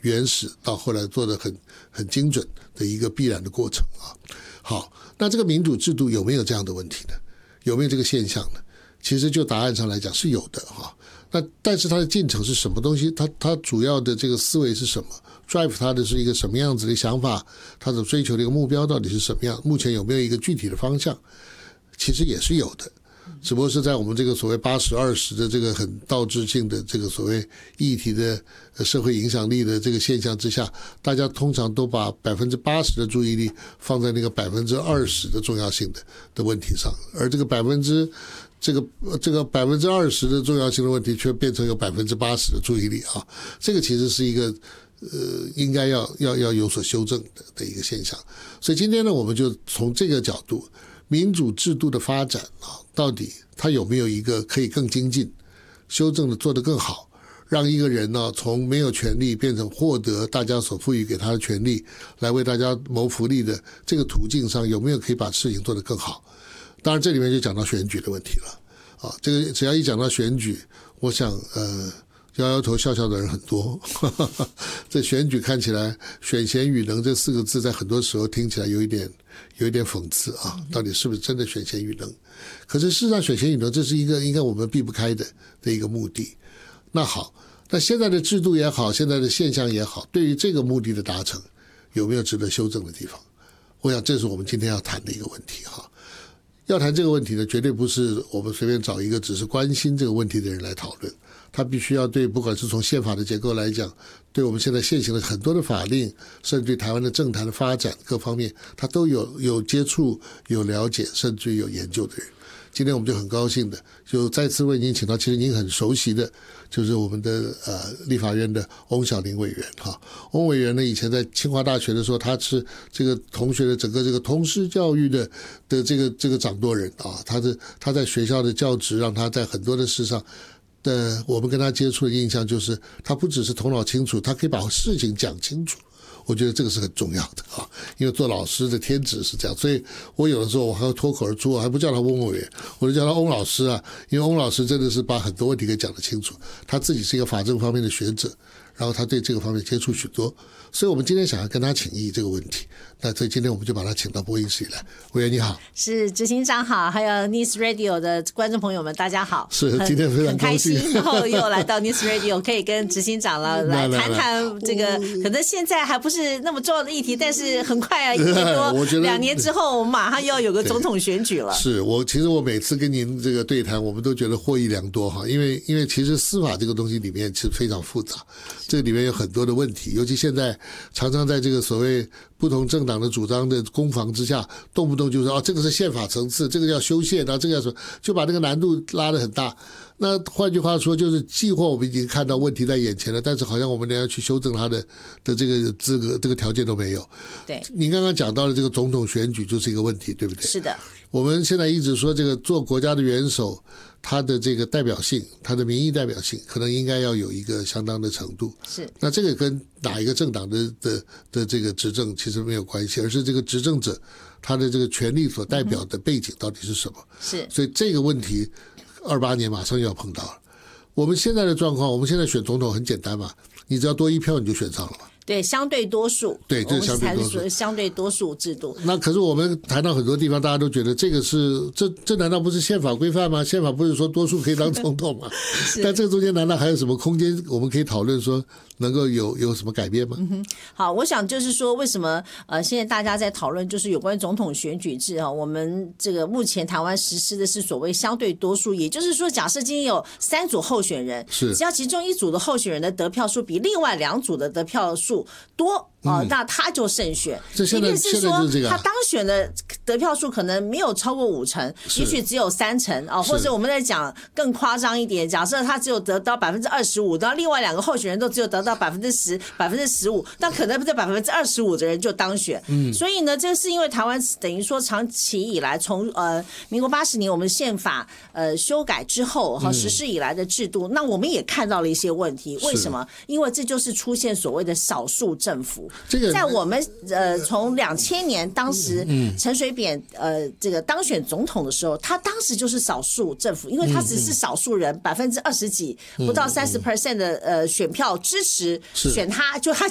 原始到后来做得很精准的一个必然的过程啊。好，那这个民主制度有没有这样的问题呢？有没有这个现象呢？其实就答案上来讲是有的哈。那但是它的进程是什么东西？它主要的这个思维是什么 ？drive 它的是一个什么样子的想法？它所追求的一个目标到底是什么样？目前有没有一个具体的方向？其实也是有的，只不过是在我们这个所谓80-20的这个很倒置性的这个所谓议题的社会影响力的这个现象之下，大家通常都把80%的注意力放在那个20%的重要性的问题上，而这个20%的重要性的问题却变成有80%的注意力啊，这个其实是一个应该要有所修正的一个现象。所以今天呢，我们就从这个角度，民主制度的发展啊，到底它有没有一个可以更精进、修正的做得更好，让一个人呢从没有权利变成获得大家所赋予给他的权利，来为大家谋福利的这个途径上，有没有可以把事情做得更好？当然，这里面就讲到选举的问题了啊。这个只要一讲到选举，我想摇摇头笑笑的人很多。这选举看起来选贤与能这4个字，在很多时候听起来有一点讽刺啊，到底是不是真的选贤与能？可是事实上，选贤与能这是一个应该我们避不开的一个目的。那好，那现在的制度也好，现在的现象也好，对于这个目的的达成，有没有值得修正的地方？我想这是我们今天要谈的一个问题哈。要谈这个问题呢，绝对不是我们随便找一个只是关心这个问题的人来讨论，他必须要对不管是从宪法的结构来讲，对我们现在现行的很多的法令，甚至对台湾的政坛的发展各方面，他都有接触、有了解，甚至有研究的人。今天我们就很高兴的，就再次为您请到，其实您很熟悉的，就是我们的立法院的翁小玲委员哈。翁委员呢，以前在清华大学的时候，他是这个同学的整个这个通识教育的这个掌舵人啊。他在学校的教职，让他在很多的事上我们跟他接触的印象就是，他不只是头脑清楚，他可以把事情讲清楚。我觉得这个是很重要的啊，因为做老师的天职是这样，所以我有的时候我还会脱口而出，我还不叫他翁委员，我就叫他翁老师啊，因为翁老师真的是把很多问题给讲得清楚，他自己是一个法政方面的学者，然后他对这个方面接触许多，所以我们今天想要跟他请益这个问题，那所以今天我们就把他请到播音室里来。委员你好。 是执行长好，还有 News Radio 的观众朋友们大家好。 是今天非常高兴， 很开心，然后又来到 News Radio 可以跟执行长来谈谈这个可能现在还不是那么重要的议题，但是很快啊，1年多2年之后我们马上又要有个总统选举了。 是其实我每次跟您这个对谈，我们都觉得获益良多哈，因为其实司法这个东西里面其实非常复杂，这里面有很多的问题，尤其现在常常在这个所谓不同政党的主张的攻防之下，动不动就说这个是宪法层次，这个要修宪啊，这个要什么，就把那个难度拉得很大。那换句话说，就是既或我们已经看到问题在眼前了，但是好像我们连要去修正它的这个资格、这个条件都没有。 对， 您刚刚讲到的这个总统选举就是一个问题，对不对？ 是的。 我们现在一直说这个做国家的元首，他的这个代表性，他的民意代表性，可能应该要有一个相当的程度。 是。 那这个跟哪一个政党的这个执政其实没有关系，而是这个执政者他的这个权力所代表的背景到底是什么。 是。 所以这个问题28年马上又要碰到了。我们现在的状况，我们现在选总统很简单嘛，你只要多1票你就选上了嘛。 对，相对多数。 对，这是相对多数。 相对多数制度。 那可是我们谈到很多地方，大家都觉得这个是这难道不是宪法规范吗？宪法不是说多数可以当总统吗？但这个中间难道还有什么空间我们可以讨论说能够有什么改变吗？ 好，我想就是说为什么现在大家在讨论就是有关总统选举制啊，我们这个目前台湾实施的是所谓相对多数，也就是说假设今天有3组候选人，只要其中1组的候选人的得票数比另外2组的得票数多那他就胜选。 这现在是说他当选的得票数可能没有超过5成，也许只有3成或者我们在讲更夸张一点，假设他只有得到25%，然后另外2个候选人都只有得到10%、15%，那可能这25%的人就当选。所以呢，这是因为台湾等于说长期以来从民国80年我们宪法修改之后实施以来的制度，那我们也看到了一些问题。为什么？因为这就是出现所谓的少数政府。在我们从2000年当时陈水扁这个当选总统的时候，他当时就是少数政府，因为他只是少数人20几不到30% 的选票支持选他，就他